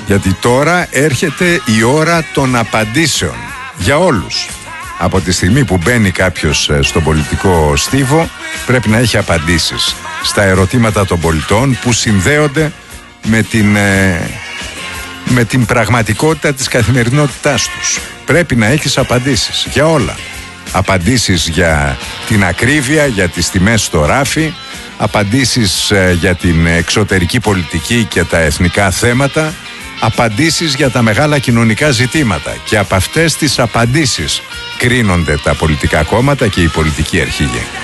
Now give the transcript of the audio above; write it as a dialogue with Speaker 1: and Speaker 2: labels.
Speaker 1: Γιατί τώρα έρχεται η ώρα των απαντήσεων για όλους. Από τη στιγμή που μπαίνει κάποιος στον πολιτικό στίβο, πρέπει να έχει απαντήσεις στα ερωτήματα των πολιτών που συνδέονται με την πραγματικότητα της καθημερινότητάς τους. Πρέπει να έχεις απαντήσεις για όλα. Απαντήσεις για την ακρίβεια, για τις τιμές στο ράφι, απαντήσεις για την εξωτερική πολιτική και τα εθνικά θέματα, απαντήσεις για τα μεγάλα κοινωνικά ζητήματα. Και από αυτές τις απαντήσεις κρίνονται τα πολιτικά κόμματα και οι πολιτικοί αρχηγοί.